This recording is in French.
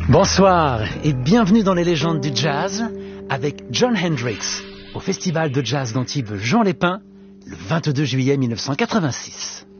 Bonsoir et bienvenue dans les légendes du jazz avec Jon Hendricks au Festival de Jazz d'Antibes Jean Lépin le 22 juillet 1986.